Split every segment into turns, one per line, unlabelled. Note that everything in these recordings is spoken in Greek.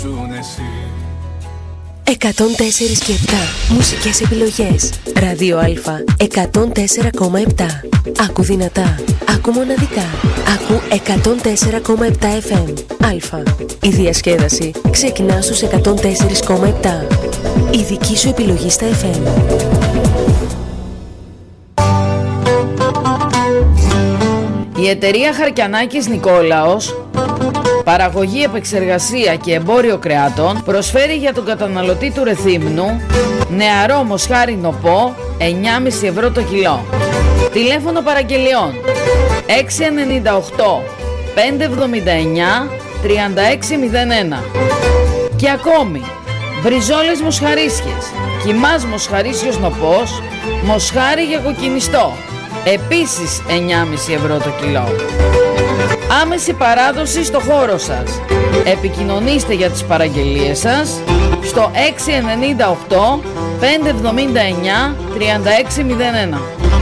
104 και 7 μουσικές επιλογές. Ράδιο Α 104,7. Άκου δυνατά, άκου μοναδικά. Άκου 104,7 FM. Α. Η διασκέδαση ξεκινά στους 104,7. Η δική σου επιλογή στα FM.
Η εταιρεία Χαρκιανάκης Νικόλαος, παραγωγή, επεξεργασία και εμπόριο κρεάτων, προσφέρει για τον καταναλωτή του Ρεθύμνου νεαρό μοσχάρι νοπό 9,5 ευρώ το κιλό. Τηλέφωνο παραγγελιών 698 579 3601. Και ακόμη μπριζόλες μοσχαρίσιες, κιμάς μοσχαρίσιος νοπός, μοσχάρι για κοκκινιστό, επίσης 9,5 ευρώ το κιλό. Άμεση παράδοση στο χώρο σας. Επικοινωνήστε για τις παραγγελίες σας στο 698 579 3601.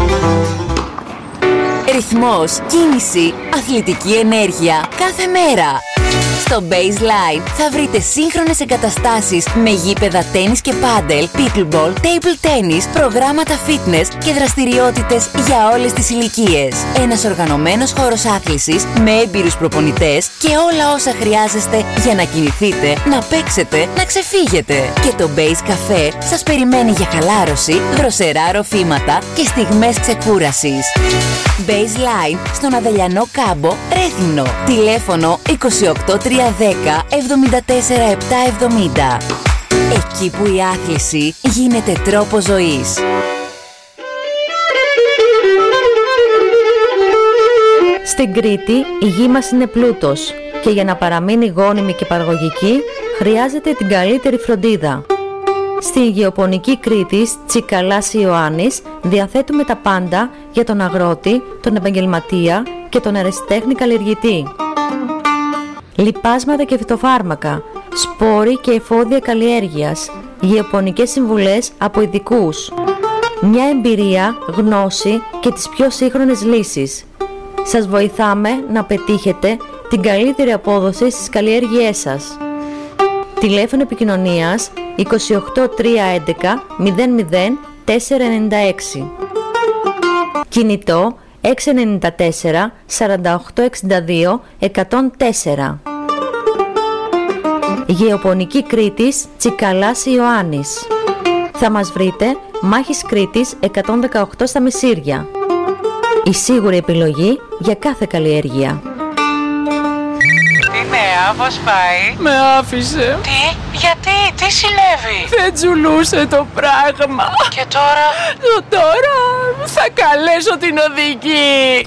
Ρυθμός, κίνηση, αθλητική ενέργεια κάθε μέρα. Στο Baseline θα βρείτε σύγχρονες εγκαταστάσεις με γήπεδα τένις και πάντελ, pickleball, table tennis, προγράμματα fitness και δραστηριότητες για όλες τις ηλικίες. Ένας οργανωμένος χώρος άθλησης με έμπειρους προπονητές και όλα όσα χρειάζεστε για να κινηθείτε, να παίξετε, να ξεφύγετε. Και το Base Café σας περιμένει για χαλάρωση, δροσερά ροφήματα και στιγμές ξεκούρασης. Baseline στον Αδελιανό Κάμπο, Ρέθυμνο. Τηλέφωνο 28310 74770. Εκεί που η άθληση γίνεται τρόπος ζωής.
Στην Κρήτη η γη μας είναι πλούτος και για να παραμείνει γόνιμη και παραγωγική χρειάζεται την καλύτερη φροντίδα. Στη Γεωπονική Κρήτης Τσικαλάς Ιωάννης διαθέτουμε τα πάντα για τον αγρότη, τον επαγγελματία και τον ερασιτέχνη καλλιεργητή. Λιπάσματα και φυτοφάρμακα, σπόροι και εφόδια καλλιέργειας, γεωπονικές συμβουλές από ειδικούς. Μια εμπειρία, γνώση και τις πιο σύγχρονες λύσεις. Σας βοηθάμε να πετύχετε την καλύτερη απόδοση στις καλλιέργειές σας. Τηλέφωνο επικοινωνίας 28 311 00 496. Κινητό 694 48 62 104. Γεωπονική Κρήτης Τσικαλάς Ιωάννης. Θα μας βρείτε Μάχης Κρήτης 118 στα Μεσίρια. Η σίγουρη επιλογή για κάθε καλλιέργεια.
Τι νέα, πώς πάει?
Με άφησε.
Τι, γιατί, τι συνέβη?
Δεν τζουλούσε το πράγμα.
Και τώρα?
Τώρα θα καλέσω την οδηγή.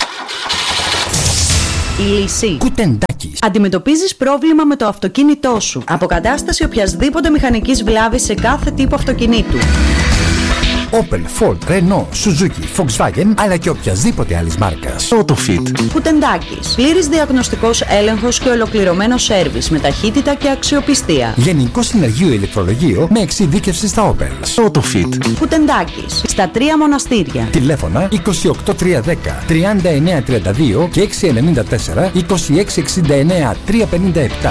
Η λύση.
Κουτεντάκης.
Αντιμετωπίζεις πρόβλημα με το αυτοκίνητό σου. Αποκατάσταση οποιασδήποτε μηχανικής βλάβης σε κάθε τύπο αυτοκινήτου.
Opel, Ford, Renault, Suzuki, Volkswagen, αλλά και οποιασδήποτε άλλης μάρκας.
AutoFit.
Κουτεντάκης. Πλήρης διαγνωστικός έλεγχος και ολοκληρωμένο σέρβις με ταχύτητα και αξιοπιστία.
Γενικό συνεργείο ηλεκτρολογείο με εξειδίκευση στα Opel.
AutoFit.
Κουτεντάκης. Στα 3 μοναστήρια.
Τηλέφωνα 28310 3932 και 694 2669 357.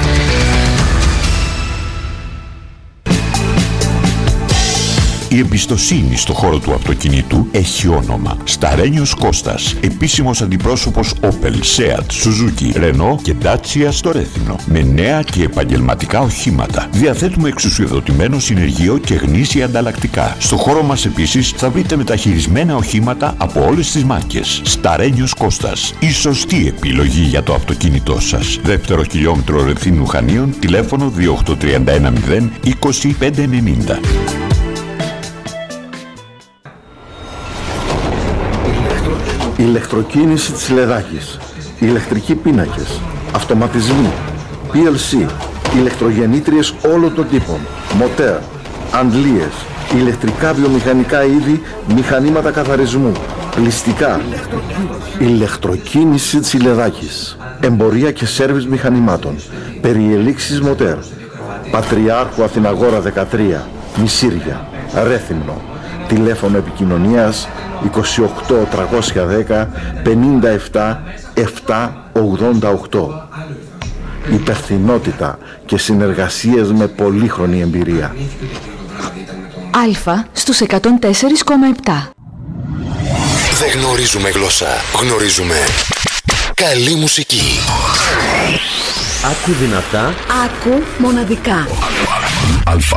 Η εμπιστοσύνη στο χώρο του αυτοκινήτου έχει όνομα. Σταρένιος Κώστας, επίσημος αντιπρόσωπος Opel, Seat, Suzuki, Renault και Dacia στο Ρέθυμνο. Με νέα και επαγγελματικά οχήματα. Διαθέτουμε εξουσιοδοτημένο συνεργείο και γνήσια ανταλλακτικά. Στο χώρο μας επίσης θα βρείτε μεταχειρισμένα οχήματα από όλες τις μάρκες. Σταρένιος Κώστας, η σωστή επιλογή για το αυτοκίνητό σας. Δεύτερο χιλιόμετρο Ρεθύμνου Χανίων, τηλέφωνο 28310 2590.
Ηλεκτροκίνηση της Λεδάκης, ηλεκτρικοί πίνακες, αυτοματισμοί, PLC, ηλεκτρογεννήτριες όλων των τύπων, μοτέρ, αντλίες, ηλεκτρικά βιομηχανικά είδη, μηχανήματα καθαρισμού, πλυστικά. Ηλεκτροκίνηση της Λεδάκης, εμπορία και σέρβις μηχανημάτων, περιελήξεις μοτέρ, Πατριάρχου Αθηναγόρα 13, Μισήρια, Ρέθυμνο. Τηλέφωνο επικοινωνίας 28 310 57 788. υπευθυνότητα και συνεργασίες με πολύχρονη εμπειρία.
Αλφα στους 104,7.
Δεν γνωρίζουμε γλώσσα, γνωρίζουμε καλή μουσική.
Άκου δυνατά.
Άκου μοναδικά.
Αλφα.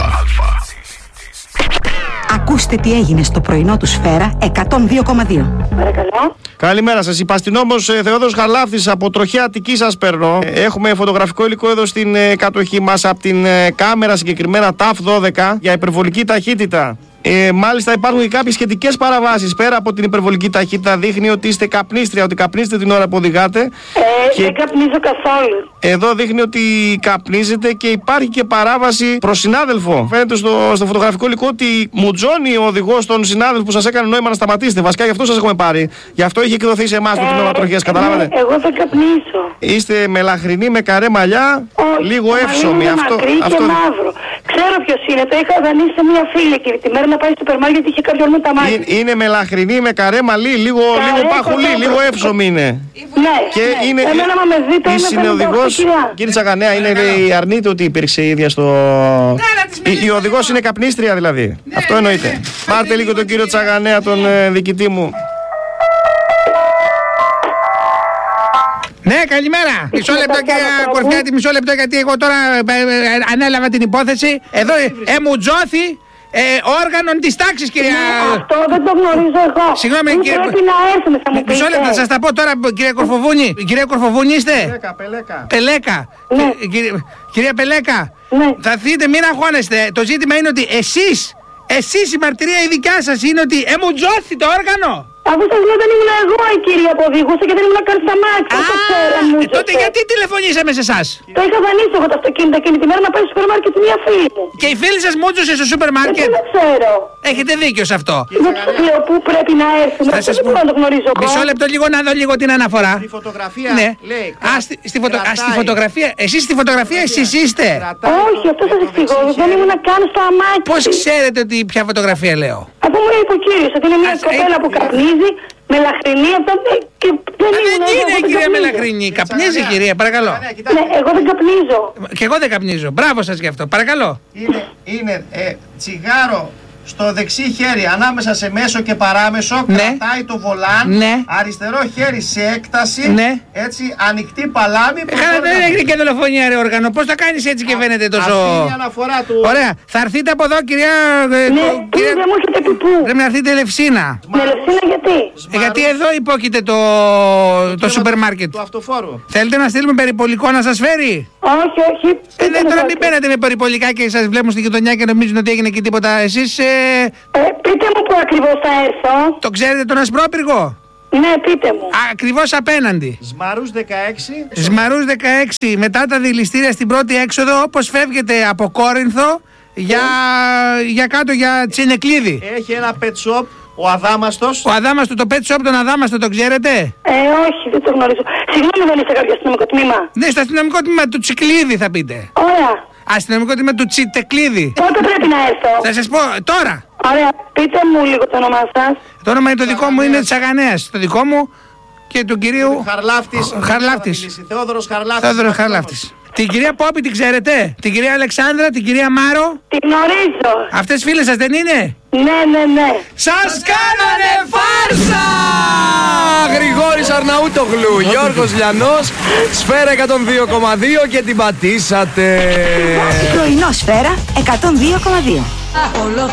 Ακούστε τι έγινε στο πρωινό του Σφαίρα 102,2.
Παρακαλώ.
Καλημέρα σας. Υπαστηνόμος Θεόδωρος Χαρλάφτης από Τροχέα Αττικής σας παίρνω. Έχουμε φωτογραφικό υλικό εδώ στην κατοχή μας από την κάμερα, συγκεκριμένα TAF 12, για υπερβολική ταχύτητα. Μάλιστα υπάρχουν και κάποιες σχετικές παραβάσεις. Πέρα από την υπερβολική ταχύτητα, δείχνει ότι είστε καπνίστρια, ότι καπνίζετε την ώρα που οδηγάτε.
Και δεν καπνίζω καθόλου.
Εδώ δείχνει ότι καπνίζετε και υπάρχει και παράβαση προς συνάδελφο. Φαίνεται στο φωτογραφικό υλικό ότι μουτζώνει ο οδηγός τον συνάδελφο που σας έκανε νόημα να σταματήσετε. Βασικά γι' αυτό σας έχουμε πάρει. Γι' αυτό είχε εκδοθεί σε εμάς το τμήμα τροχέας. Καταλάβατε.
Εγώ δεν καπνίζω.
Είστε μελαχρινοί με καρέ μαλιά, λίγο εύσωμοι.
Αυτό και μαύρο. Ξέρω ποιος είναι. Το είχα δανείσει σε μια φίλη εκείνη τη μέρα να πάει στο σούπερ μάρκετ γιατί είχε κάποιον με τα μάτια.
Είναι μελαχρινή με καρέ μαλλί, λίγο παχουλή, λίγο εύσωμη είναι.
Ναι,
και είναι η συνοδηγός, κύριε Τσαγανέα, αρνείται ότι υπήρξε η ίδια στο... Η οδηγός είναι καπνίστρια δηλαδή. Αυτό εννοείται. Πάρτε λίγο τον κύριο Τσαγανέα, τον διοικητή μου.
Ναι, καλημέρα. Μισό λεπτό, κύριε Κορφιάτη, μισό λεπτό, γιατί εγώ τώρα ανέλαβα την υπόθεση. Εδώ εμουτζώθη όργανων της τάξης, κυρία.
Αυτό δεν το γνωρίζω εγώ.
Συγγνώμη, κύριε.
Πρέπει να έρθουμε, θα μου πείτε.
Μισό λεπτό, θα σας τα πω τώρα, κύριε Κορφοβούνη. Κυρία Κορφοβούνη είστε. Πελέκα. Ναι. Κυρία Πελέκα. Ναι. Θα δείτε, μην αγχώνεστε. Το ζήτημα είναι ότι εσείς η μαρτυρία η δικιά σας είναι ότι εμουτζώθη το όργανο.
Αφού σας λέω δεν ήμουν εγώ η κυρία που οδηγούσα και δεν ήμουν καν στα μάτια.
Τότε γιατί τηλεφωνήσαμε σε εσάς?
Το είχα δανείσει εγώ το αυτοκίνητο εκείνη τη μέρα να πάει στο σούπερ μάρκετ μια φίλη μου.
Και η φίλη σας μούτζωσε στο σούπερ μάρκετ?
Δεν ξέρω.
Έχετε δίκιο σε αυτό.
Δεν σας λέω πού πρέπει να έρθουμε.
Θα σας πω.
Δεν το γνωρίζω εγώ.
Μισό λεπτό λίγο να δω λίγο την αναφορά.
Στη φωτογραφία λέει.
Στη φωτογραφία. Εσείς στη φωτογραφία εσείς είστε?
Όχι, αυτό σας εξηγώ. Δεν ήμουν καν στο αμάξι.
Πώς ξέρετε ότι ποια φωτογραφία λέω?
Αφού μου είπε ο κύριος ότι είναι μια κοπέλα που καπνίζει, μελαχρινή, αυτό και δεν
είναι κυρία μελαχρινή. Καπνίζει κυρία, παρακαλώ.
Ναι, εγώ δεν καπνίζω.
Και εγώ δεν καπνίζω. Μπράβο σας γι' αυτό, παρακαλώ.
Είναι τσιγάρο στο δεξί χέρι, ανάμεσα σε μέσο και παράμεσο, κρατάει το βολάν, αριστερό χέρι σε έκταση, έτσι, ανοιχτή παλάμη.
Δεν έγινε και δολοφονία ρε όργανο, πώς θα κάνεις έτσι και φαίνεται τόσο...
Αυτή είναι η αναφορά του...
Ωραία, θα έρθείτε από εδώ κυρία...
Ναι, δεν μου έχετε πει πού.
Πρέπει να έρθετε Ελευσίνα.
Με Ελευσίνα γιατί?
Γιατί εδώ υπόκειται το σούπερ μάρκετ.
Του αυτοφόρου.
Θέλετε να στείλουμε περιπολικό να σας φέρει?
Όχι, όχι.
Τώρα μην παίρνετε με περιπολικά και σας βλέπουν στη γειτονιά και νομίζουν ότι έγινε και τίποτα. Εσείς...
πείτε μου που ακριβώς θα έρθω.
Το ξέρετε τον Ασπρόπυργο?
Ναι, πείτε μου.
Ακριβώς απέναντι.
Σμαρούς 16.
Σμαρούς 16. Μετά τα δηληστήρια στην πρώτη έξοδο, όπως φεύγετε από Κόρινθο για κάτω για Τσινεκλίδη.
Έχει ένα pet shop. Ο Αδάμαστος.
Ο Αδάμαστος, το pet shop τον Αδάμαστο το ξέρετε?
Όχι, δεν το γνωρίζω. Συγγνώμη, δεν είστε κάποιο αστυνομικό τμήμα?
Ναι, στο αστυνομικό τμήμα του Τσικλίδη θα πείτε.
Ωραία.
Αστυνομικό τμήμα του Τσιτεκλίδη.
Πότε πρέπει να έρθω?
Θα σας πω τώρα.
Ωραία, πείτε μου λίγο το όνομά σας.
Το όνομα είναι το δικό μου, είναι Τσαγανέας. Το δικό μου και του κυρίου
Χαρλάφτης.
Θεόδωρος Χαρλάφτης. Την κυρία Πόπη την ξέρετε? Την κυρία Αλεξάνδρα, την κυρία Μάρο?
Την γνωρίζω.
Αυτές φίλες σας δεν είναι?
Ναι.
Σας κάνανε φάρσα! Γρηγόρης Αρναούτογλου, Γιώργος Λιανός, Σφαίρα 102,2 και την πατήσατε.
Πρωινό Σφαίρα 102,2.
Όλο